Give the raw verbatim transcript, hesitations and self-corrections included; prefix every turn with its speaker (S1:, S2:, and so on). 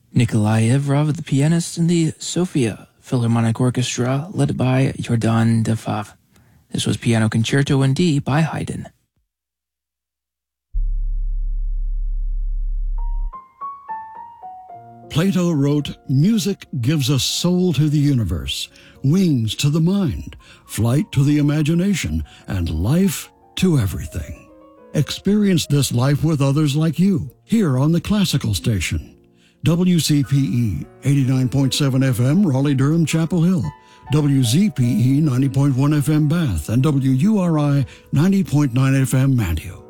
S1: Nikolai Evrov, the pianist in the Sofia Philharmonic Orchestra, led by Jordan Defav. This was Piano Concerto in D by Haydn.
S2: Plato wrote, "Music gives us soul to the universe, wings to the mind, flight to the imagination, and life to everything." Experience this life with others like you, here on the Classical Station. W C P E eighty-nine point seven F M, Raleigh-Durham, Chapel Hill. W Z P E ninety point one F M, Bath. And W U R I ninety point nine F M, Mantua.